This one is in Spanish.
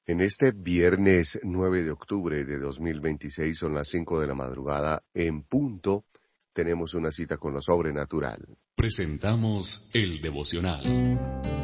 En este viernes 9 de octubre de 2026, son las 5 de la madrugada en punto, tenemos una cita con lo sobrenatural. Presentamos el devocional.